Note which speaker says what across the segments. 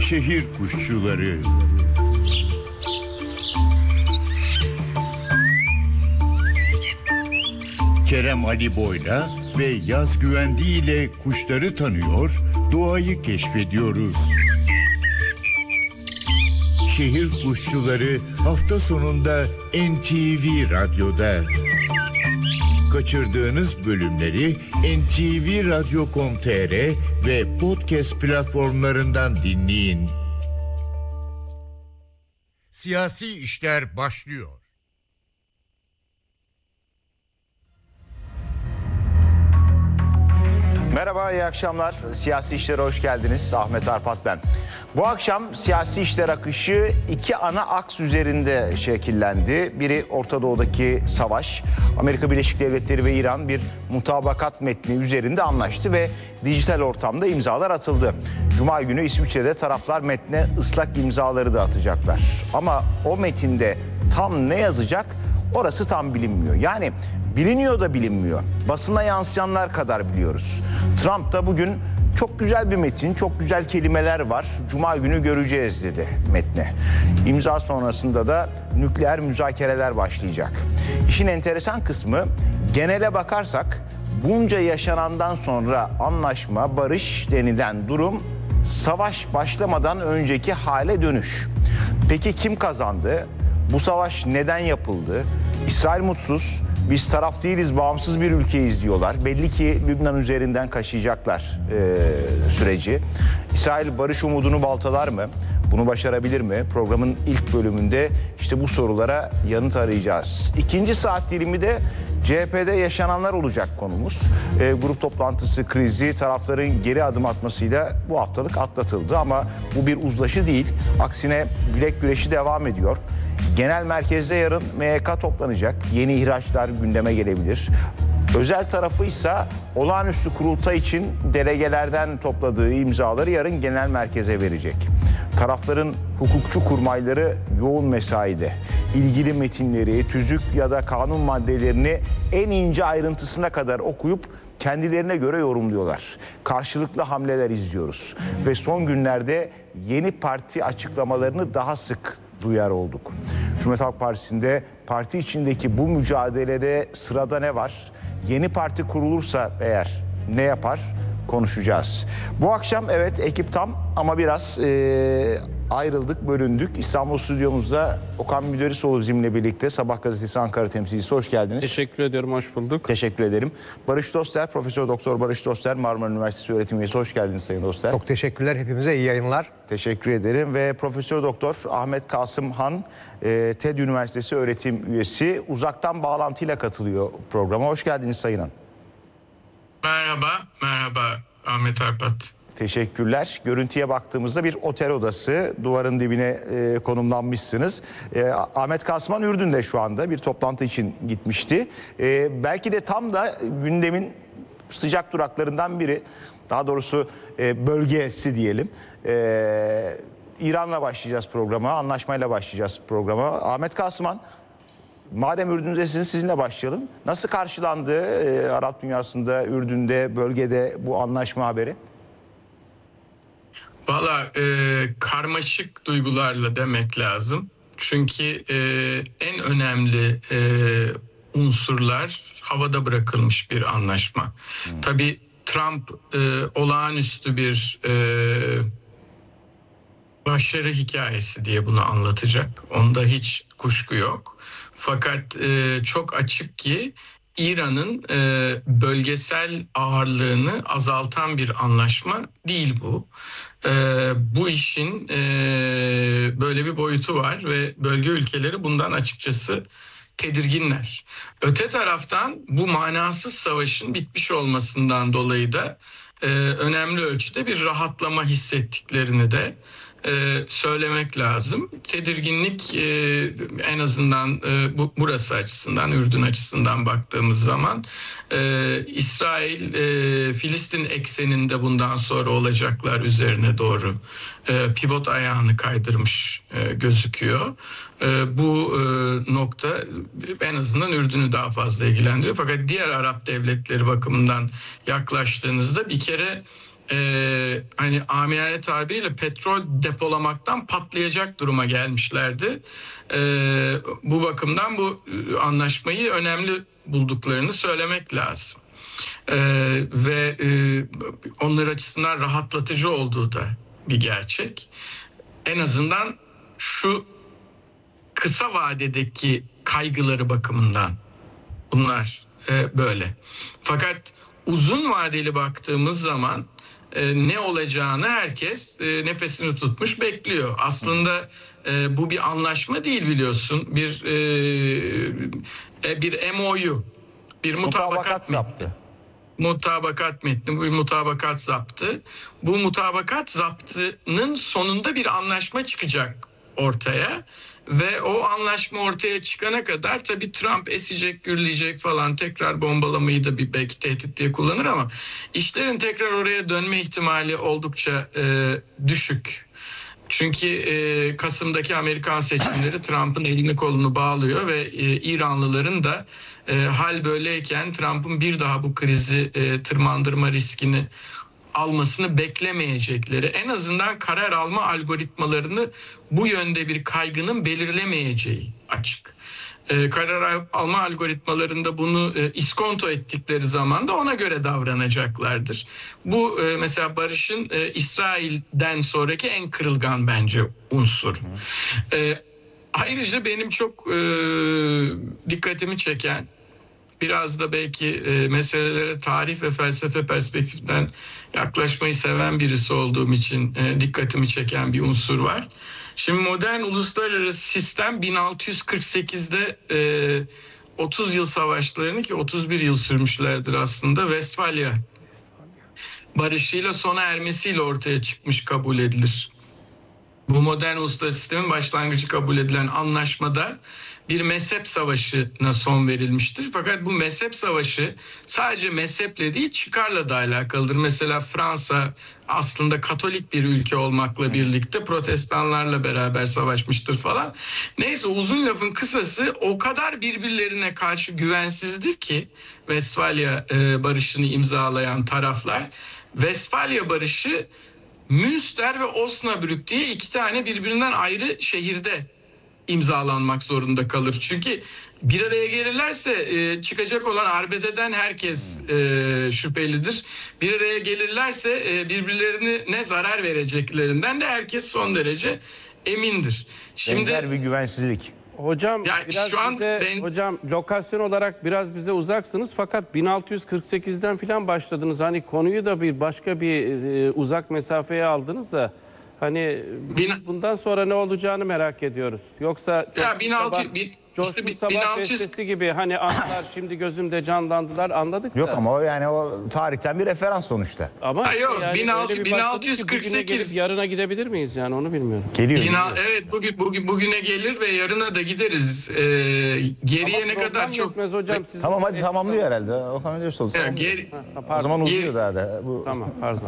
Speaker 1: Şehir kuşçuları. Kerem Ali Boyla ve Yaz Güvendi ile kuşları tanıyor, doğayı keşfediyoruz. Şehir kuşçuları hafta sonunda NTV Radyo'da. Kaçırdığınız bölümleri ntvradio.com.tr ve podcast platformlarından dinleyin. Siyasi işler başlıyor.
Speaker 2: Merhaba, iyi akşamlar. Siyasi işlere hoş geldiniz. Ahmet Arpat ben. Bu akşam siyasi işler akışı iki ana aks üzerinde şekillendi. Biri Orta Doğu'daki savaş. Amerika Birleşik Devletleri ve İran bir mutabakat metni üzerinde anlaştı ve dijital ortamda imzalar atıldı. Cuma günü İsviçre'de taraflar metne ıslak imzaları da atacaklar. Ama o metinde tam ne yazacak orası tam bilinmiyor. Yani biliniyor da bilinmiyor. Basına yansıyanlar kadar biliyoruz. Trump da bugün çok güzel bir metin, çok güzel kelimeler var. Cuma günü göreceğiz dedi metne. İmza sonrasında da nükleer müzakereler başlayacak. İşin enteresan kısmı, genele bakarsak bunca yaşanandan sonra anlaşma, barış denilen durum savaş başlamadan önceki hale dönüş. Peki kim kazandı? Bu savaş neden yapıldı? İsrail mutsuz. Biz taraf değiliz, bağımsız bir ülkeyiz diyorlar. Belli ki Lübnan üzerinden kaşıyacaklar süreci. İsrail barış umudunu baltalar mı? Bunu başarabilir mi? Programın ilk bölümünde işte bu sorulara yanıt arayacağız. İkinci saat dilimi de CHP'de yaşananlar olacak konumuz. Grup toplantısı krizi tarafların geri adım atmasıyla bu haftalık atlatıldı. Ama bu bir uzlaşı değil. Aksine bilek güreşi devam ediyor. Genel merkezde yarın MYK toplanacak. Yeni ihraçlar gündeme gelebilir. Özel tarafı ise olağanüstü kurultay için delegelerden topladığı imzaları yarın genel merkeze verecek. Tarafların hukukçu kurmayları yoğun mesaide. İlgili metinleri, tüzük ya da kanun maddelerini en ince ayrıntısına kadar okuyup kendilerine göre yorumluyorlar. Karşılıklı hamleler izliyoruz. Ve son günlerde yeni parti açıklamalarını daha sık duyar olduk. Cumhuriyet Halk Partisi'nde parti içindeki bu mücadelede sırada ne var? Yeni parti kurulursa eğer ne yapar? Konuşacağız. Bu akşam evet ekip tam ama biraz ayrıldık, bölündük. İstanbul stüdyomuzda Okan Müderrisoğlu bizimle birlikte. Sabah gazetesi Ankara temsilcisi, hoş geldiniz.
Speaker 3: Teşekkür ediyorum, hoş bulduk.
Speaker 2: Teşekkür ederim. Barış Doster, Profesör Doktor Barış Doster, Marmara Üniversitesi öğretim üyesi, hoş geldiniz Sayın Doster.
Speaker 4: Çok teşekkürler, hepimize iyi yayınlar.
Speaker 2: Teşekkür ederim ve Profesör Doktor Ahmet Kasım Han, TED Üniversitesi öğretim üyesi, uzaktan bağlantıyla katılıyor programa. Hoş geldiniz Sayın Han.
Speaker 5: Merhaba Ahmet Arpat.
Speaker 2: Teşekkürler. Görüntüye baktığımızda bir otel odası, duvarın dibine konumlanmışsınız. Ahmet Kasman Ürdün'de şu anda bir toplantı için gitmişti. Belki de tam da gündemin sıcak duraklarından biri, daha doğrusu bölgesi diyelim. İran'la başlayacağız programa, anlaşmayla başlayacağız programa. Ahmet Kasman, madem Ürdün'desiniz sizinle başlayalım. Nasıl karşılandı Arap dünyasında, Ürdün'de, bölgede bu anlaşma haberi?
Speaker 5: Valla karmaşık duygularla demek lazım. Çünkü en önemli unsurlar havada bırakılmış bir anlaşma. Tabii Trump olağanüstü bir başarı hikayesi diye bunu anlatacak. Onda hiç kuşku yok. Fakat çok açık ki İran'ın bölgesel ağırlığını azaltan bir anlaşma değil bu. Bu işin böyle bir boyutu var ve bölge ülkeleri bundan açıkçası tedirginler. Öte taraftan bu manasız savaşın bitmiş olmasından dolayı da önemli ölçüde bir rahatlama hissettiklerini de söylemek lazım. Tedirginlik en azından burası açısından, Ürdün açısından baktığımız zaman İsrail, Filistin ekseninde bundan sonra olacaklar üzerine doğru pivot ayağını kaydırmış gözüküyor. Bu nokta en azından Ürdün'ü daha fazla ilgilendiriyor. Fakat diğer Arap devletleri bakımından yaklaştığınızda bir kere hani amiyane tabiriyle petrol depolamaktan patlayacak duruma gelmişlerdi. Bu bakımdan bu anlaşmayı önemli bulduklarını söylemek lazım. Ve onlar açısından rahatlatıcı olduğu da bir gerçek. En azından şu kısa vadedeki kaygıları bakımından bunlar böyle. Fakat uzun vadeli baktığımız zaman ne olacağını herkes nefesini tutmuş bekliyor. Aslında bu bir anlaşma değil, biliyorsun. Bir MOU, bir mutabakat
Speaker 2: zaptı.
Speaker 5: Mutabakat metni, bir mutabakat zaptı. Bu mutabakat zaptının sonunda bir anlaşma çıkacak ortaya. Ve o anlaşma ortaya çıkana kadar tabii Trump esecek, gürleyecek falan, tekrar bombalamayı da bir belki tehdit diye kullanır ama işlerin tekrar oraya dönme ihtimali oldukça düşük. Çünkü Kasım'daki Amerikan seçimleri Trump'ın elini kolunu bağlıyor ve İranlıların da hal böyleyken Trump'ın bir daha bu krizi tırmandırma riskini almasını beklemeyecekleri, en azından karar alma algoritmalarını bu yönde bir kaygının belirlemeyeceği açık. Karar alma algoritmalarında bunu iskonto ettikleri zaman da ona göre davranacaklardır. Bu mesela barışın İsrail'den sonraki en kırılgan bence unsur. Ayrıca benim çok dikkatimi çeken, biraz da belki meselelere tarih ve felsefe perspektiften yaklaşmayı seven birisi olduğum için dikkatimi çeken bir unsur var. Şimdi modern uluslararası sistem 1648'de 30 yıl savaşlarını, ki 31 yıl sürmüşlerdir aslında, Westfalia barışıyla sona ermesiyle ortaya çıkmış kabul edilir. Bu modern uluslararası sistemin başlangıcı kabul edilen anlaşmada bir mezhep savaşına son verilmiştir. Fakat bu mezhep savaşı sadece mezheple değil, çıkarla da alakalıdır. Mesela Fransa aslında Katolik bir ülke olmakla birlikte Protestanlarla beraber savaşmıştır falan. Neyse, uzun lafın kısası, o kadar birbirlerine karşı güvensizdir ki Westfalia barışını imzalayan taraflar. Westfalia barışı Münster ve Osnabrück diye iki tane birbirinden ayrı şehirde imzalanmak zorunda kalır. Çünkü bir araya gelirlerse çıkacak olan arbededen herkes şüphelidir. Bir araya gelirlerse birbirlerine zarar vereceklerinden de herkes son derece emindir.
Speaker 2: Benzer bir güvensizlik.
Speaker 3: Hocam
Speaker 5: ya
Speaker 3: biraz
Speaker 5: şu an
Speaker 3: hocam lokasyon olarak biraz bize uzaksınız, fakat 1648'den falan başladınız. Hani konuyu da bir başka bir uzak mesafeye aldınız da hani bundan sonra ne olacağını merak ediyoruz. Yoksa Coşkun Sabah Bestesi gibi hani anlar şimdi gözümde canlandılar, anladık
Speaker 2: Yok
Speaker 3: da.
Speaker 2: ama o yani o tarihten bir referans sonuçta.
Speaker 3: Ama
Speaker 5: yok,
Speaker 3: yani
Speaker 5: 1648
Speaker 3: yarına gidebilir miyiz yani, onu bilmiyorum.
Speaker 2: Geliyor.
Speaker 5: Evet, bugüne gelir ve yarına da gideriz. Geriye
Speaker 3: ama
Speaker 5: ne kadar çok.
Speaker 3: Hocam,
Speaker 2: Tamam, hadi tamamlıyor herhalde. Okan Özdemir o zaman uzuyor daha da. Bu
Speaker 3: tamam, pardon.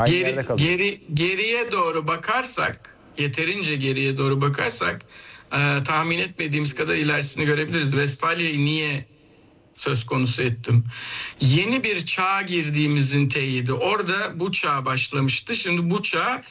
Speaker 5: Geriye doğru bakarsak, yeterince geriye doğru bakarsak tahmin etmediğimiz kadar ilerisini görebiliriz. Westfalia'yı niye söz konusu ettim? Yeni bir çağa girdiğimizin teyidi. Orada bu çağ başlamıştı. Şimdi bu çağ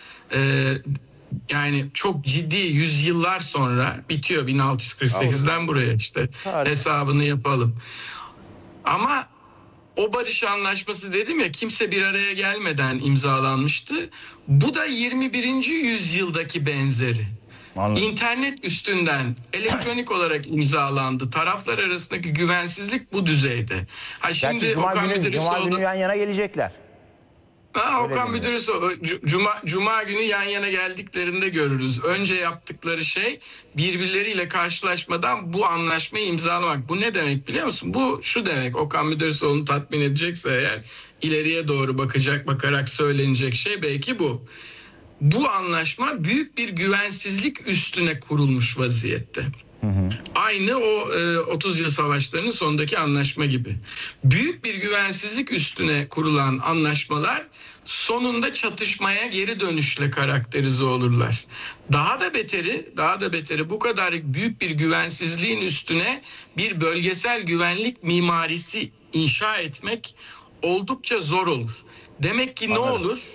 Speaker 5: yani çok ciddi yüzyıllar sonra bitiyor. 1648'den buraya işte hesabını yapalım. Ama o barış anlaşması dedim ya, kimse bir araya gelmeden imzalanmıştı. Bu da 21. yüzyıldaki benzeri. Anladım. İnternet üstünden elektronik olarak imzalandı. Taraflar arasındaki güvensizlik bu düzeyde.
Speaker 2: Şimdi Cuma günü yan yana gelecekler.
Speaker 5: Okan Müdürüsoğlu Cuma günü yan yana geldiklerinde görürüz. Önce yaptıkları şey birbirleriyle karşılaşmadan bu anlaşmayı imzalamak. Bu ne demek biliyor musun? Bu şu demek, Okan Müdürüsoğlu'nu tatmin edecekse eğer, ileriye doğru bakarak söylenecek şey belki bu. Bu anlaşma büyük bir güvensizlik üstüne kurulmuş vaziyette. Aynı o 30 yıl savaşlarının sonundaki anlaşma gibi. Büyük bir güvensizlik üstüne kurulan anlaşmalar sonunda çatışmaya, geri dönüşle karakterize olurlar. Daha da beteri bu kadar büyük bir güvensizliğin üstüne bir bölgesel güvenlik mimarisi inşa etmek oldukça zor olur. Demek ki ne olur?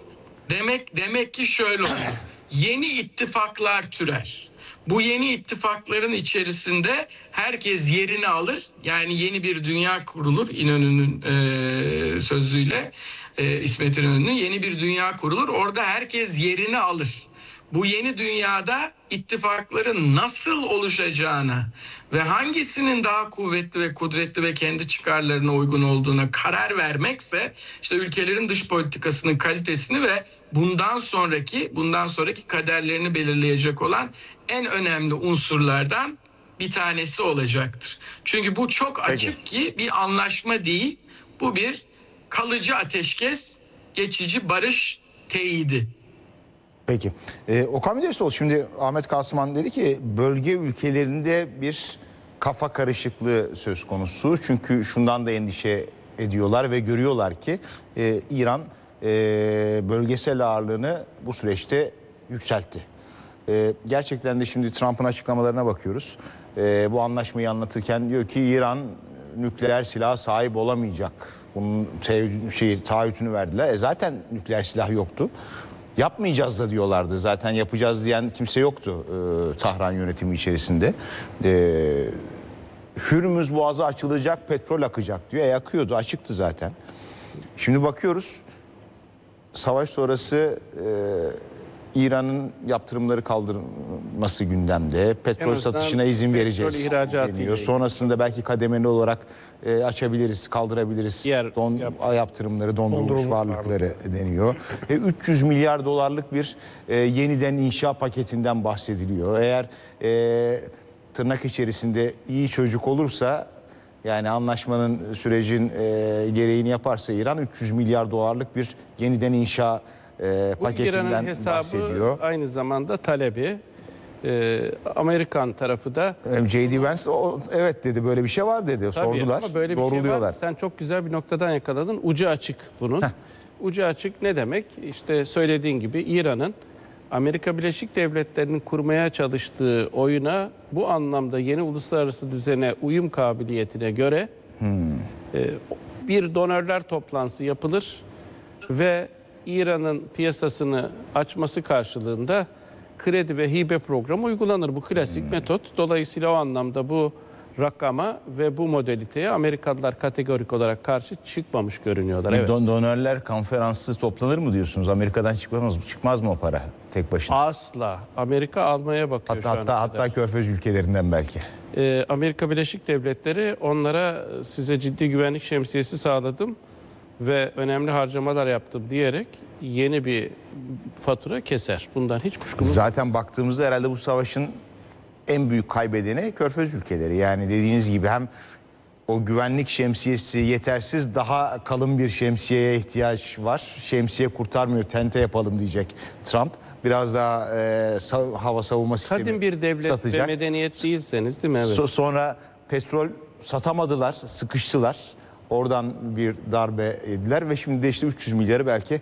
Speaker 5: Demek ki şöyle olur. Yeni ittifaklar türer. Bu yeni ittifakların içerisinde herkes yerini alır. Yani yeni bir dünya kurulur. İnönü'nün sözüyle, İsmet İnönü'nün yeni bir dünya kurulur. Orada herkes yerini alır. Bu yeni dünyada ittifakların nasıl oluşacağına ve hangisinin daha kuvvetli ve kudretli ve kendi çıkarlarına uygun olduğuna karar vermekse işte ülkelerin dış politikasının kalitesini ve bundan sonraki kaderlerini belirleyecek olan en önemli unsurlardan bir tanesi olacaktır. Çünkü bu çok açık ki bir anlaşma değil, bu bir kalıcı ateşkes, geçici barış teyidi.
Speaker 2: Peki. Okan Müderrisoğlu, şimdi Ahmet Kasıman dedi ki bölge ülkelerinde bir kafa karışıklığı söz konusu. Çünkü şundan da endişe ediyorlar ve görüyorlar ki İran bölgesel ağırlığını bu süreçte yükseltti. Gerçekten de şimdi Trump'ın açıklamalarına bakıyoruz. Bu anlaşmayı anlatırken diyor ki İran nükleer silaha sahip olamayacak. Bunun taahhütünü verdiler. Zaten nükleer silah yoktu. Yapmayacağız da diyorlardı. Zaten yapacağız diyen kimse yoktu Tahran yönetimi içerisinde. Hürmüz Boğazı açılacak, petrol akacak diyor. Akıyordu, açıktı zaten. Şimdi bakıyoruz, savaş sonrası İran'ın yaptırımları kaldırılması gündemde. Petrol satışına izin vereceğiz deniyor. Sonrasında belki kademeli olarak açabiliriz, kaldırabiliriz. Yaptırımları, dondurulmuş varlıkları deniyor. 300 milyar dolarlık bir yeniden inşa paketinden bahsediliyor. Eğer tırnak içerisinde iyi çocuk olursa, yani anlaşmanın, sürecin gereğini yaparsa İran 300 milyar dolarlık bir yeniden inşa paketinden bahsediyor.
Speaker 3: Aynı zamanda talebi. Amerikan tarafı da
Speaker 2: J.D. Vance evet dedi, böyle bir şey var dedi. Sordular.
Speaker 3: Ama böyle bir
Speaker 2: doğruluyorlar.
Speaker 3: şey var. Sen çok güzel bir noktadan yakaladın. Ucu açık bunun. Ucu açık ne demek? İşte söylediğin gibi İran'ın Amerika Birleşik Devletleri'nin kurmaya çalıştığı oyuna, bu anlamda yeni uluslararası düzene uyum kabiliyetine göre bir donörler toplantısı yapılır ve İran'ın piyasasını açması karşılığında kredi ve hibe programı uygulanır. Bu klasik metot. Dolayısıyla o anlamda bu rakama ve bu modaliteye Amerikalılar kategorik olarak karşı çıkmamış görünüyorlar. Evet.
Speaker 2: Donörler konferansı toplanır mı diyorsunuz? Amerika'dan çıkmaz mı o para tek başına?
Speaker 3: Asla. Amerika almaya bakıyor şu ana kadar.
Speaker 2: Hatta Körfez ülkelerinden belki.
Speaker 3: Amerika Birleşik Devletleri onlara size ciddi güvenlik şemsiyesi sağladım ve önemli harcamalar yaptım diyerek yeni bir fatura keser. Bundan hiç kuşkumuz yok.
Speaker 2: Zaten baktığımızda herhalde bu savaşın en büyük kaybedeni Körfez ülkeleri. Yani dediğiniz gibi hem o güvenlik şemsiyesi yetersiz, daha kalın bir şemsiyeye ihtiyaç var. Şemsiye kurtarmıyor, tente yapalım diyecek Trump. Biraz daha hava savunma sistemi
Speaker 3: Kadim bir devlet
Speaker 2: satacak.
Speaker 3: ve medeniyet değilseniz, değil mi? Evet.
Speaker 2: Sonra petrol satamadılar, sıkıştılar. Oradan bir darbe yediler ve şimdi de işte 300 milyarı belki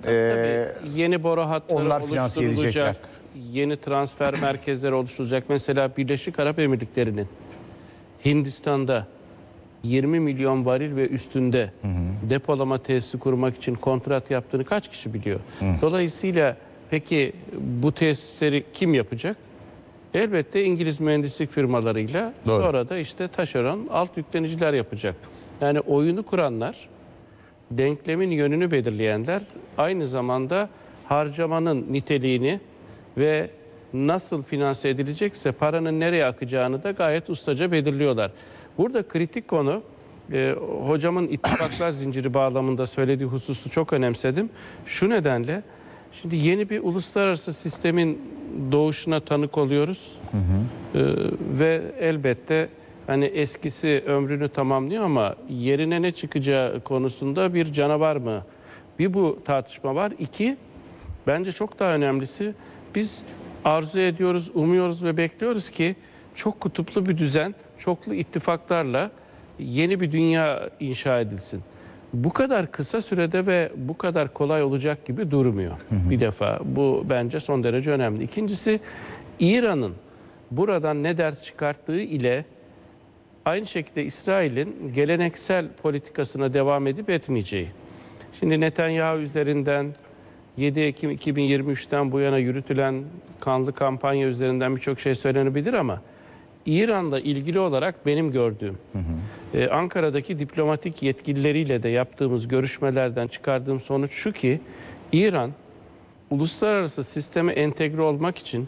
Speaker 3: yeni boru hatları
Speaker 2: onlar finanse edecekler.
Speaker 3: oluşturulacak. Yeni transfer merkezleri oluşturulacak. Mesela Birleşik Arap Emirlikleri'nin Hindistan'da 20 milyon varil ve üstünde depolama tesisi kurmak için kontrat yaptığını kaç kişi biliyor? Dolayısıyla peki bu tesisleri kim yapacak? Elbette İngiliz mühendislik firmalarıyla, sonra da işte taşeron alt yükleniciler yapacak. Yani oyunu kuranlar, denklemin yönünü belirleyenler, aynı zamanda harcamanın niteliğini ve nasıl finanse edilecekse paranın nereye akacağını da gayet ustaca belirliyorlar. Burada kritik konu, hocamın ittifaklar zinciri bağlamında söylediği hususu çok önemsedim. Şu nedenle, şimdi yeni bir uluslararası sistemin doğuşuna tanık oluyoruz. Ve elbette hani eskisi ömrünü tamamlıyor ama yerine ne çıkacağı konusunda bir canavar mı? Bir bu tartışma var. İki, bence çok daha önemlisi, biz arzu ediyoruz, umuyoruz ve bekliyoruz ki çok kutuplu bir düzen, çoklu ittifaklarla yeni bir dünya inşa edilsin. Bu kadar kısa sürede ve bu kadar kolay olacak gibi durmuyor. Bir defa bu bence son derece önemli. İkincisi, İran'ın buradan ne ders çıkarttığı ile aynı şekilde İsrail'in geleneksel politikasına devam edip etmeyeceği. Şimdi Netanyahu üzerinden 7 Ekim 2023'ten bu yana yürütülen kanlı kampanya üzerinden birçok şey söylenebilir ama İran'la ilgili olarak benim gördüğüm, Ankara'daki diplomatik yetkilileriyle de yaptığımız görüşmelerden çıkardığım sonuç şu ki, İran uluslararası sisteme entegre olmak için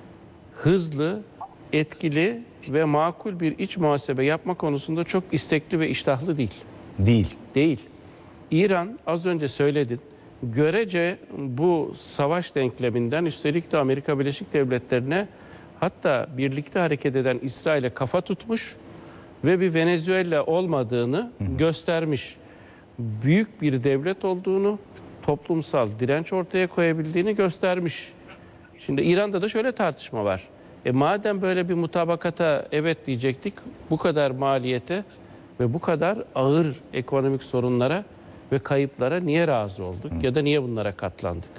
Speaker 3: hızlı, etkili ve makul bir iç muhasebe yapma konusunda çok istekli ve iştahlı değil. Değil. İran, az önce söyledin, görece bu savaş denkleminden, üstelik de Amerika Birleşik Devletleri'ne, hatta birlikte hareket eden İsrail'e kafa tutmuş ve bir Venezuela olmadığını göstermiş. Büyük bir devlet olduğunu, toplumsal direnç ortaya koyabildiğini göstermiş. Şimdi İran'da da şöyle tartışma var. Madem böyle bir mutabakata evet diyecektik, bu kadar maliyete ve bu kadar ağır ekonomik sorunlara ve kayıplara niye razı olduk ya da niye bunlara katlandık?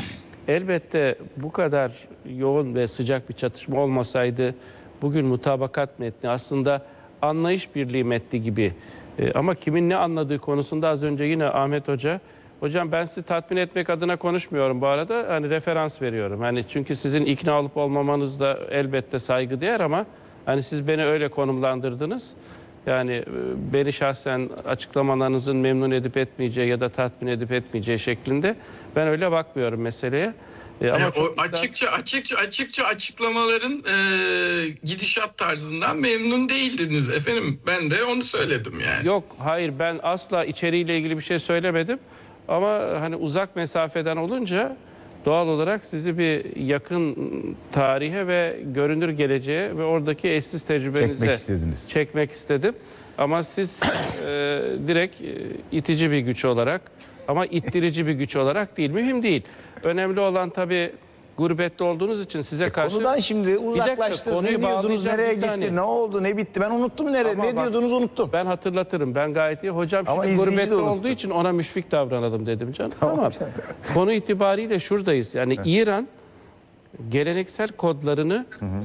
Speaker 3: Elbette bu kadar yoğun ve sıcak bir çatışma olmasaydı bugün mutabakat metni aslında anlayış birliği metni gibi. Ama kimin ne anladığı konusunda az önce yine Ahmet Hoca, hocam ben sizi tatmin etmek adına konuşmuyorum bu arada, hani referans veriyorum. Hani çünkü sizin ikna olup olmamanız da elbette saygıdeğer ama hani siz beni öyle konumlandırdınız. Yani beni şahsen açıklamalarınızın memnun edip etmeyeceği ya da tatmin edip etmeyeceği şeklinde ben öyle bakmıyorum meseleye. Ama
Speaker 5: o açıkça açıklamaların gidişat tarzından memnun değildiniz efendim. Ben de onu söyledim yani.
Speaker 3: Yok, hayır, ben asla içeriğiyle ilgili bir şey söylemedim. Ama hani uzak mesafeden olunca doğal olarak sizi bir yakın tarihe ve görünür geleceğe ve oradaki eşsiz tecrübenize çekmek istedim. Ama siz direkt itici bir güç olarak ama ittirici bir güç olarak değil. Mühim değil. Önemli olan tabii gurbette olduğunuz için size karşı...
Speaker 2: Konudan şimdi uzaklaştınız. Ne diyordunuz, nereye gitti, ne oldu, ne bitti? Ben unuttum ne diyordunuz, unuttum.
Speaker 3: Ben hatırlatırım. Ben gayet iyi. Hocam şimdi gurbette olduğu için ona müşfik davranalım dedim canım. Tamam. Konu itibariyle şuradayız. Yani İran geleneksel kodlarını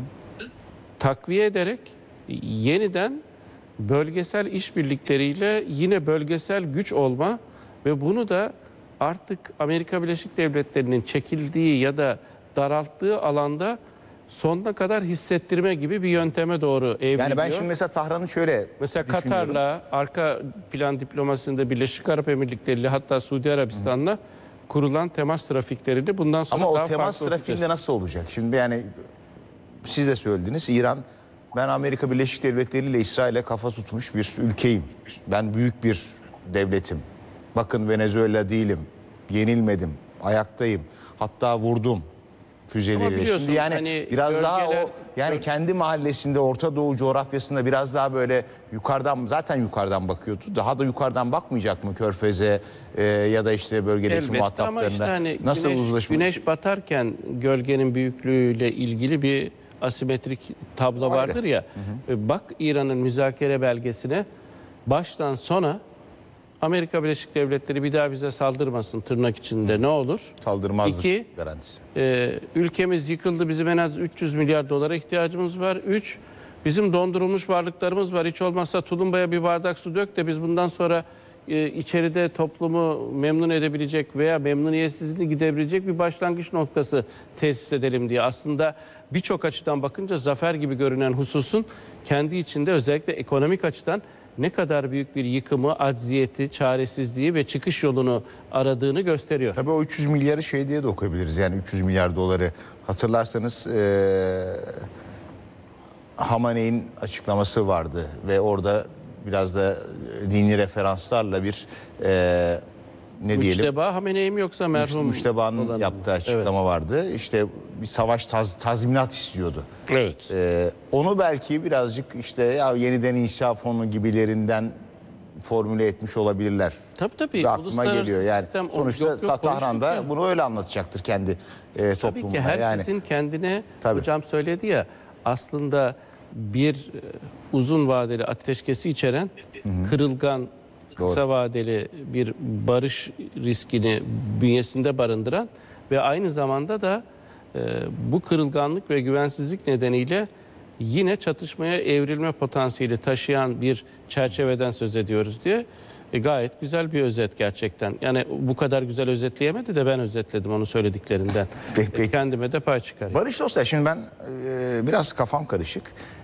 Speaker 3: takviye ederek yeniden bölgesel işbirlikleriyle yine bölgesel güç olma ve bunu da artık Amerika Birleşik Devletleri'nin çekildiği ya da daralttığı alanda sonuna kadar hissettirme gibi bir yönteme doğru evriliyor.
Speaker 2: Yani ben şimdi mesela Tahran'ı şöyle
Speaker 3: mesela Katar'la, arka plan diplomasinde Birleşik Arap Emirlikleri ile hatta Suudi Arabistan'la kurulan temas trafiklerini bundan sonra
Speaker 2: ama
Speaker 3: daha
Speaker 2: o temas trafiğinde nasıl olacak? Şimdi yani siz de söylediniz, İran, ben Amerika Birleşik Devletleri ile İsrail'e kafa tutmuş bir ülkeyim. Ben büyük bir devletim. Bakın Venezuela değilim, yenilmedim, ayaktayım, hatta vurdum füzeleriyle. Şimdi yani
Speaker 3: hani
Speaker 2: biraz daha o yani kendi mahallesinde Orta Doğu coğrafyasında biraz daha böyle yukarıdan, zaten yukarıdan bakıyordu. Daha da yukarıdan bakmayacak mı Körfez'e ya da işte bölgedeki muhataplarına?
Speaker 3: Ama işte hani
Speaker 2: nasıl uzlaşmak?
Speaker 3: Güneş batarken gölgenin büyüklüğüyle ilgili bir asimetrik tablo vardır ya. Bak İran'ın müzakere belgesine, baştan sona Amerika Birleşik Devletleri bir daha bize saldırmasın tırnak içinde ne olur?
Speaker 2: Saldırmazlık garantisi.
Speaker 3: Ülkemiz yıkıldı, bizim en az 300 milyar dolara ihtiyacımız var. 3, bizim dondurulmuş varlıklarımız var. Hiç olmazsa tulumbaya bir bardak su dök de biz bundan sonra içeride toplumu memnun edebilecek veya memnuniyetsizliğini gidebilecek bir başlangıç noktası tesis edelim diye. Aslında birçok açıdan bakınca zafer gibi görünen hususun kendi içinde özellikle ekonomik açıdan ne kadar büyük bir yıkımı, acziyeti, çaresizliği ve çıkış yolunu aradığını gösteriyor.
Speaker 2: Tabii o 300 milyarı şey diye de okuyabiliriz. Yani 300 milyar doları hatırlarsanız Hamaney'in açıklaması vardı ve orada biraz da dini referanslarla bir ne diyelim?
Speaker 3: Müşteba Hamenei mi yoksa merhum?
Speaker 2: Müşteba'nın yaptığı açıklama vardı. İşte bir savaş tazminat istiyordu.
Speaker 3: Evet.
Speaker 2: Onu belki birazcık işte ya yeniden inşa fonu gibilerinden formüle etmiş olabilirler.
Speaker 3: Tabii.
Speaker 2: Aklıma geliyor yani. Sonuçta Tahran'da bunu öyle anlatacaktır kendi toplumuna.
Speaker 3: Tabii ki herkesin kendine, hocam söyledi ya, aslında bir uzun vadeli ateşkesi içeren kırılgan, kısa vadeli bir barış riskini bünyesinde barındıran ve aynı zamanda da bu kırılganlık ve güvensizlik nedeniyle yine çatışmaya evrilme potansiyeli taşıyan bir çerçeveden söz ediyoruz diye Gayet güzel bir özet gerçekten. Yani bu kadar güzel özetleyemedi de ben özetledim onu söylediklerinden.
Speaker 2: Peki.
Speaker 3: Kendime de pay çıkarayım.
Speaker 2: Barış dostlar, şimdi ben biraz kafam karışık.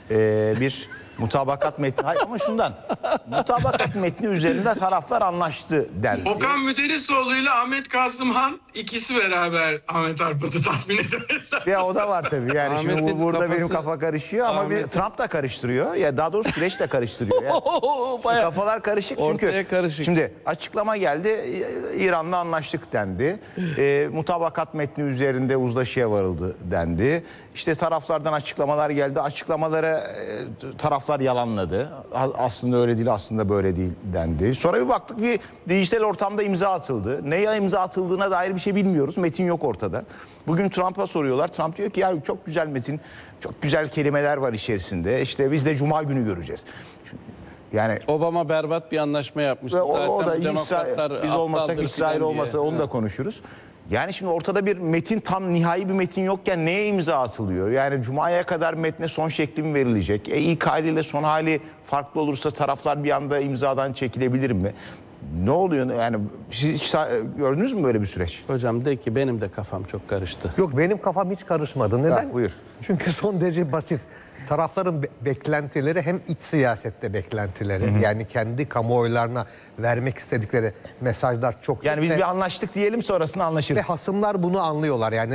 Speaker 2: Bir mutabakat metni, hayır ama şundan. Mutabakat metni üzerinde taraflar anlaştı dendi.
Speaker 5: Okan Müderrisoğlu ile Ahmet Kazımhan ikisi beraber Ahmet Arpat'ı tatmin ederler.
Speaker 2: Ya o da var tabii. Yani şimdi
Speaker 3: Ahmet'in
Speaker 2: burada
Speaker 3: kafası-
Speaker 2: benim kafa karışıyor ama bir Trump da karıştırıyor. Ya daha doğrusu süreç de karıştırıyor. Ya.
Speaker 3: Bayağı
Speaker 2: Kafalar karışık çünkü.
Speaker 3: ortaya karışık.
Speaker 2: Şimdi açıklama geldi. İran'la anlaştık dendi. Mutabakat metni üzerinde uzlaşıya varıldı dendi. İşte taraflardan açıklamalar geldi. Açıklamaları taraflar yalanladı. Aslında öyle değil, aslında böyle değil dendi. Sonra bir baktık bir dijital ortamda imza atıldı. Neye imza atıldığına dair bir şey bilmiyoruz. Metin yok ortada. Bugün Trump'a soruyorlar. Trump diyor ki ya çok güzel metin, çok güzel kelimeler var içerisinde. İşte biz de Cuma günü göreceğiz. Yani
Speaker 3: Obama berbat bir anlaşma yapmış.
Speaker 2: ve o da
Speaker 3: Zaten
Speaker 2: İsrail,
Speaker 3: demokratlar
Speaker 2: biz olmasak
Speaker 3: aptaldır
Speaker 2: İsrail
Speaker 3: filan
Speaker 2: olmasa
Speaker 3: diye.
Speaker 2: onu da konuşuruz. Yani şimdi ortada bir metin, tam nihai bir metin yokken neye imza atılıyor? Yani Cuma'ya kadar metne son şekli mi verilecek? İlk haliyle son hali farklı olursa taraflar bir anda imzadan çekilebilir mi? Ne oluyor? Yani siz hiç gördünüz mü böyle bir süreç?
Speaker 3: Hocam de ki benim de kafam çok karıştı.
Speaker 4: Yok, benim kafam hiç karışmadı. Neden?
Speaker 2: Ha, buyur.
Speaker 4: Çünkü son derece basit. Tarafların beklentileri hem iç siyasette beklentileri, yani kendi kamuoylarına vermek istedikleri mesajlar çok.
Speaker 2: Yani biz bir anlaştık diyelim, sonrasında
Speaker 4: Ve
Speaker 2: anlaşırız.
Speaker 4: hasımlar bunu anlıyorlar. Yani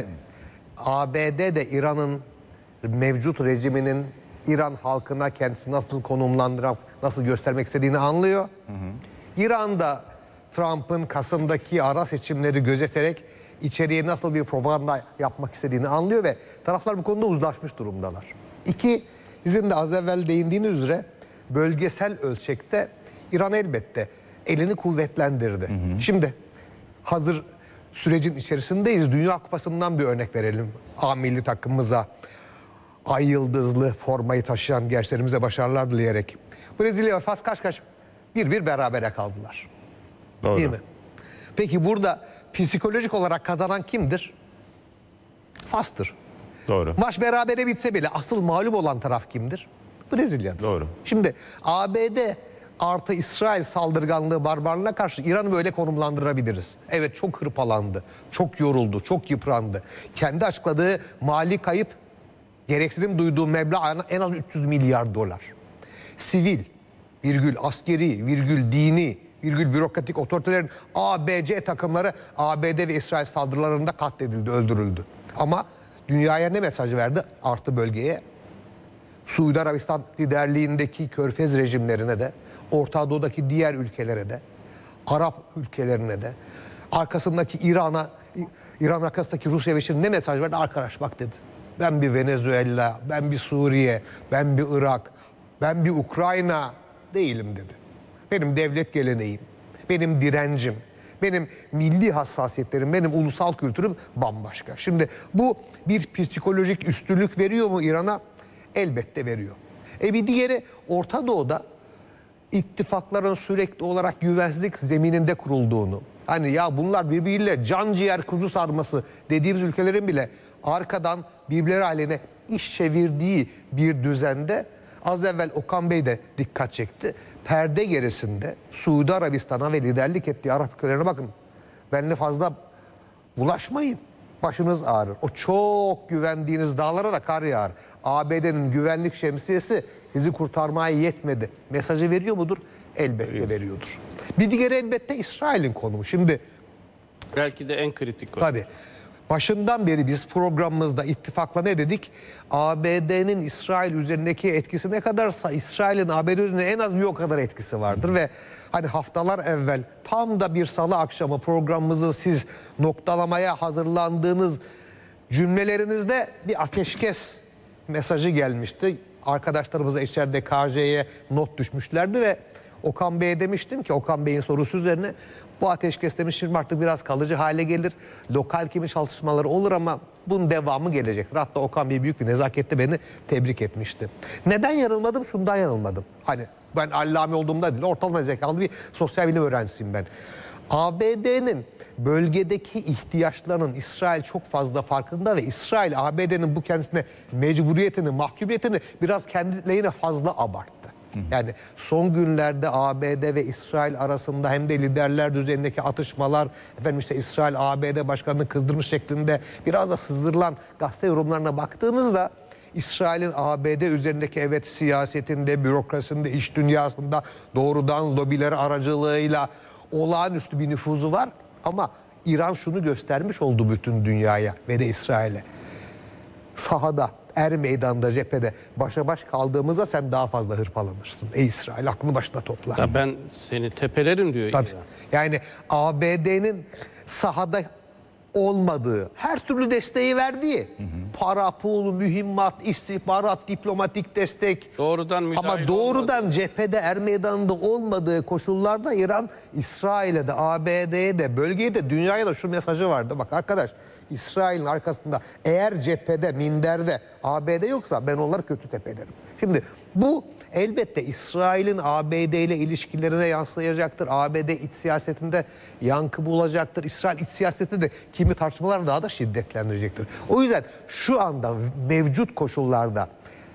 Speaker 4: ABD de İran'ın mevcut rejiminin İran halkına kendisi nasıl konumlandırıp nasıl göstermek istediğini anlıyor. İran'da Trump'ın Kasım'daki ara seçimleri gözeterek içeriye nasıl bir propaganda yapmak istediğini anlıyor ve taraflar bu konuda uzlaşmış durumdalar. İki, sizin de az evvel değindiğiniz üzere bölgesel ölçekte İran elbette elini kuvvetlendirdi. Şimdi hazır sürecin içerisindeyiz. Dünya Kupası'ndan bir örnek verelim A milli takımımıza. Ay yıldızlı formayı taşıyan gençlerimize başarılar dileyerek. Brezilya ve Fas kaç 1-1 berabere kaldılar.
Speaker 2: Doğru.
Speaker 4: Değil mi? Peki burada psikolojik olarak kazanan kimdir? Fas'tır.
Speaker 2: Doğru.
Speaker 4: Maç berabere bitse bile asıl mağlup olan taraf kimdir? Brezilya'dır.
Speaker 2: Doğru.
Speaker 4: Şimdi ABD artı İsrail saldırganlığı, barbarlığına karşı İran'ı böyle konumlandırabiliriz. Evet, çok hırpalandı, çok yoruldu, çok yıprandı. Kendi açıkladığı mali kayıp, gereksinim duyduğu meblağ en az 300 milyar dolar. Sivil, virgül askeri, virgül dini, virgül bürokratik otoritelerin ABC takımları ABD ve İsrail saldırılarında katledildi, öldürüldü. Ama dünyaya ne mesaj verdi? Artı bölgeye. Suudi Arabistan liderliğindeki Körfez rejimlerine de, Orta Doğu'daki diğer ülkelere de, Arap ülkelerine de, arkasındaki İran arkasındaki Rusya ve Çin ne mesaj verdi? Arkadaş bak dedi. Ben bir Venezuela, ben bir Suriye, ben bir Irak, ben bir Ukrayna değilim dedi. Benim devlet geleneğim, benim direncim, benim milli hassasiyetlerim, benim ulusal kültürüm bambaşka. Şimdi bu bir psikolojik üstünlük veriyor mu İran'a? Elbette veriyor. Bir diğeri Orta Doğu'da ittifakların sürekli olarak güvensizlik zemininde kurulduğunu, hani ya bunlar birbiriyle can ciğer kuzu sarması dediğimiz ülkelerin bile arkadan birbirleri haline iş çevirdiği bir düzende, az evvel Okan Bey de dikkat çekti. Perde gerisinde Suudi Arabistan'a ve liderlik ettiği Arap ülkelerine bakın. Benimle fazla bulaşmayın. Başınız ağrır. O çok güvendiğiniz dağlara da kar yağar. ABD'nin güvenlik şemsiyesi bizi kurtarmaya yetmedi. Mesajı veriyor mudur? Elbette veriyordur. Bir diğeri elbette İsrail'in konumu. Şimdi
Speaker 3: Belki de en kritik o.
Speaker 4: tabii başından beri biz programımızda ittifakla ne dedik? ABD'nin İsrail üzerindeki etkisi ne kadarsa İsrail'in ABD üzerinde en az bir o kadar etkisi vardır ve hani haftalar evvel tam da bir salı akşamı programımızı siz noktalamaya hazırlandığınız cümlelerinizde bir ateşkes mesajı gelmişti. Arkadaşlarımız da içeride KJ'ye not düşmüşlerdi ve Okan Bey'e demiştim ki, Okan Bey'in sorusu üzerine, bu ateşkes demiştim artık biraz kalıcı hale gelir. Lokal kimi çalışmaları olur ama bunun devamı gelecektir. Hatta Okan Bey büyük bir nezaketle beni tebrik etmişti. Neden yanılmadım? Şundan yanılmadım. Hani ben allame olduğumda değil, ortalama zekalı bir sosyal bilim öğrencisiyim ben. ABD'nin bölgedeki ihtiyaçlarının İsrail çok fazla farkında ve İsrail ABD'nin bu kendisine mecburiyetini, mahkumiyetini biraz kendi lehine fazla abarttı. Yani son günlerde ABD ve İsrail arasında hem de liderler düzeyindeki atışmalar, efendim işte İsrail ABD başkanını kızdırmış şeklinde biraz da sızdırılan gazete yorumlarına baktığımızda İsrail'in ABD üzerindeki evet siyasetinde, bürokrasinde, iş dünyasında doğrudan lobileri aracılığıyla olağanüstü bir nüfuzu var. Ama İran şunu göstermiş oldu bütün dünyaya ve de İsrail'e. Sahada, er meydanda, cephede başa baş kaldığımızda sen daha fazla hırpalanırsın. Ey İsrail, aklını başına topla.
Speaker 3: Ya ben seni tepelerim diyor
Speaker 4: Tabii.
Speaker 3: İran.
Speaker 4: Yani ABD'nin sahada olmadığı, her türlü desteği verdiği, para, pul, mühimmat, istihbarat, diplomatik destek,
Speaker 3: Doğrudan müdahil
Speaker 4: ama doğrudan cephede, er meydanında olmadığı koşullarda İran, İsrail'e de, ABD'ye de, bölgeye de, dünyaya da şu mesajı vardı. Bak arkadaş, İsrail'in arkasında eğer cephede, minderde ABD yoksa ben onları kötü tepelerim. Şimdi bu elbette İsrail'in ABD ile ilişkilerine yansıyacaktır. ABD iç siyasetinde yankı bulacaktır. İsrail iç siyasetinde de kimi tartışmalar daha da şiddetlendirecektir. O yüzden şu anda mevcut koşullarda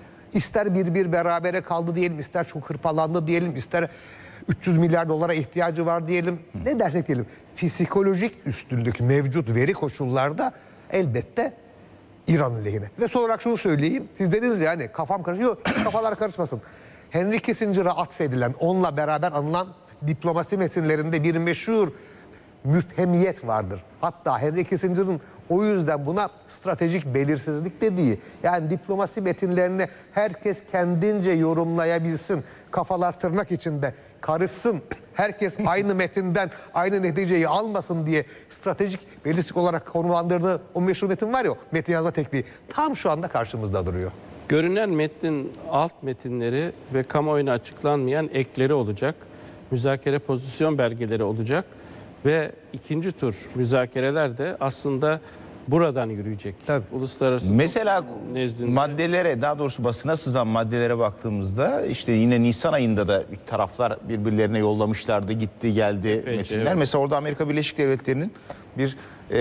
Speaker 4: ister bir berabere kaldı diyelim, ister çok hırpalandı diyelim, ister 300 milyar dolara ihtiyacı var diyelim, ne dersek diyelim, psikolojik üstünlük mevcut veri koşullarda elbette İran lehine. Ve son olarak şunu söyleyeyim, siz dediniz ya hani kafam karışıyor, kafalar karışmasın. Henry Kissinger'a atfedilen, onunla beraber anılan diplomasi metinlerinde bir meşhur müphemiyet vardır. Hatta Henry Kissinger'ın o yüzden buna stratejik belirsizlik dediği, yani diplomasi metinlerini herkes kendince yorumlayabilsin, kafalar tırnak içinde karışsın, herkes aynı metinden aynı neticeyi almasın diye stratejik belirsizlik olarak konumlandırdığı o meşhur metin var ya, metin yazma tekniği tam şu anda karşımızda duruyor.
Speaker 3: Görünen metnin alt metinleri ve kamuoyuna açıklanmayan ekleri olacak. Müzakere pozisyon belgeleri olacak. Ve ikinci tur müzakereler de aslında buradan yürüyecek.
Speaker 4: Tabii.
Speaker 3: Uluslararası
Speaker 2: Mesela
Speaker 3: nezdinde
Speaker 2: maddelere, daha doğrusu basına sızan maddelere baktığımızda işte yine Nisan ayında da taraflar birbirlerine yollamışlardı, gitti geldi metinler.
Speaker 3: evet.
Speaker 2: Mesela orada Amerika Birleşik Devletleri'nin bir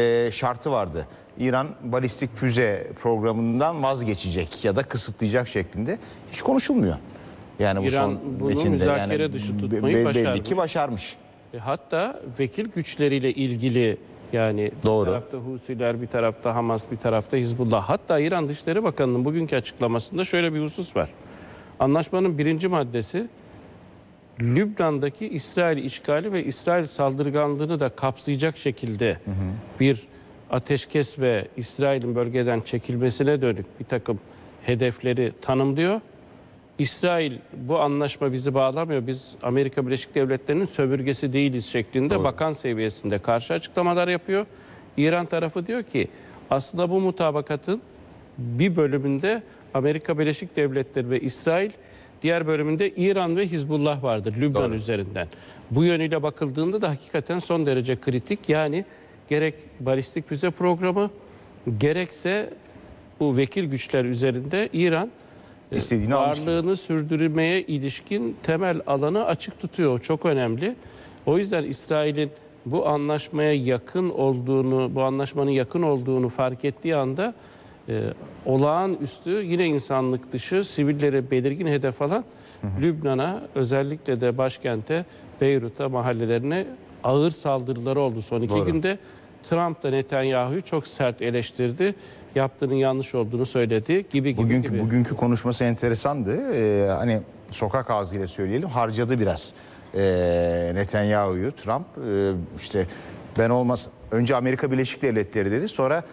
Speaker 2: şartı vardı. İran balistik füze programından vazgeçecek ya da kısıtlayacak şeklinde hiç konuşulmuyor. Yani bu
Speaker 3: İran
Speaker 2: son
Speaker 3: bunu
Speaker 2: metinde
Speaker 3: müzakere dışı tutmayı
Speaker 2: belli
Speaker 3: başarmış.
Speaker 2: ki başarmış.
Speaker 3: Hatta vekil güçleriyle ilgili, yani
Speaker 2: Doğru.
Speaker 3: bir tarafta Husiler, bir tarafta Hamas, bir tarafta Hizbullah. Hatta İran Dışişleri Bakanı'nın bugünkü açıklamasında şöyle bir husus var. Anlaşmanın 1. maddesi Lübnan'daki İsrail işgali ve İsrail saldırganlığını da kapsayacak şekilde bir ateşkes ve İsrail'in bölgeden çekilmesine dönük bir takım hedefleri tanımlıyor. İsrail, bu anlaşma bizi bağlamıyor, biz Amerika Birleşik Devletleri'nin sömürgesi değiliz şeklinde bakan seviyesinde karşı açıklamalar yapıyor. İran tarafı diyor ki aslında bu mutabakatın bir bölümünde Amerika Birleşik Devletleri ve İsrail, diğer bölümünde İran ve Hizbullah vardır Lübnan üzerinden. Bu yönüyle bakıldığında da hakikaten son derece kritik. Yani gerek balistik füze programı gerekse bu vekil güçler üzerinde İran
Speaker 2: İstediğini almıştır.
Speaker 3: varlığını sürdürmeye ilişkin temel alanı açık tutuyor. Çok önemli. O yüzden İsrail'in bu anlaşmaya yakın olduğunu, bu anlaşmanın yakın olduğunu fark ettiği anda olağanüstü, yine insanlık dışı, sivilleri belirgin hedef alan Lübnan'a, özellikle de başkente Beyrut'a, mahallelerine ağır saldırıları oldu son 2 günde. Trump da Netanyahu'yu çok sert eleştirdi. Yaptığının yanlış olduğunu söyledi gibi.
Speaker 2: Bugünkü konuşması enteresandı. Hani sokak ağzıyla söyleyelim, harcadı biraz Netanyahu'yu Trump. İşte ben önce Amerika Birleşik Devletleri dedi, sonra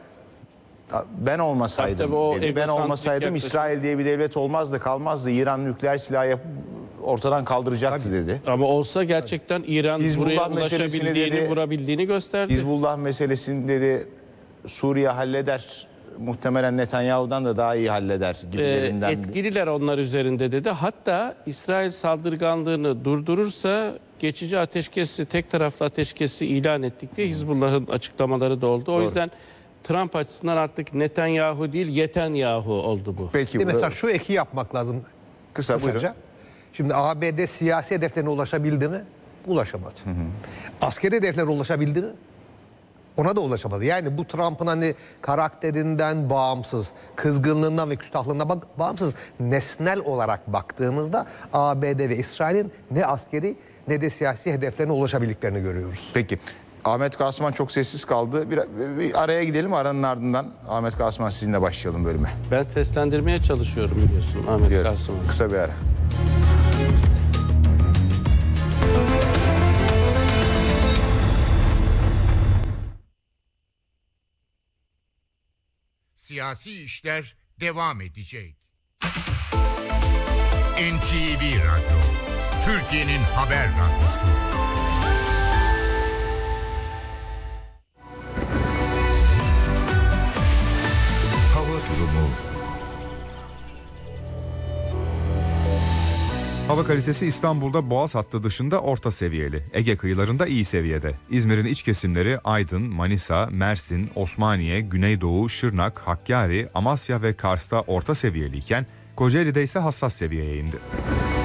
Speaker 2: ben olmasaydım dedi. Ben olmasaydım İsrail diye bir devlet olmazdı, kalmazdı. İran nükleer silah yapıp ortadan kaldıracaktı dedi.
Speaker 3: Ama olsa gerçekten İran
Speaker 2: Hizbullah
Speaker 3: buraya ulaşabildiğini,
Speaker 2: dedi,
Speaker 3: vurabildiğini gösterdi.
Speaker 2: Hizbullah meselesini dedi Suriye halleder. Muhtemelen Netanyahu'dan da daha iyi halleder gibilerinden.
Speaker 3: Etkililer onlar üzerinde dedi. Hatta İsrail saldırganlığını durdurursa geçici ateşkesi, tek taraflı ateşkesi ilan ettik diye Hizbullah'ın açıklamaları da oldu. O yüzden Trump açısından artık Netanyahu değil Yetenyahu oldu bu.
Speaker 2: Peki
Speaker 4: Mesela şu eki yapmak lazım
Speaker 2: kısaca.
Speaker 4: buyurun. Şimdi ABD siyasi hedeflerine ulaşabildi mi? Ulaşamadı. Askeri hedeflerine ulaşabildi mi? Ona da ulaşamadı. Yani bu Trump'ın hani karakterinden bağımsız, kızgınlığından ve küstahlığından bağımsız, nesnel olarak baktığımızda ABD ve İsrail'in ne askeri ne de siyasi hedeflerine ulaşabildiklerini görüyoruz.
Speaker 2: Peki. Ahmet Kasman çok sessiz kaldı. Bir araya gidelim, aranın ardından Ahmet Kasman sizinle başlayalım bölüme.
Speaker 3: Ben seslendirmeye çalışıyorum biliyorsun Ahmet Kasım'ı.
Speaker 2: Kısa bir ara.
Speaker 1: Siyasi işler devam edecek. NTV Radyo, Türkiye'nin haber radyosu. Hava durumu.
Speaker 6: Hava kalitesi İstanbul'da Boğaz hattı dışında orta seviyeli. Ege kıyılarında iyi seviyede. İzmir'in iç kesimleri Aydın, Manisa, Mersin, Osmaniye, Güneydoğu, Şırnak, Hakkari, Amasya ve Kars'ta orta seviyeliyken Kocaeli'de ise hassas seviyeye indi.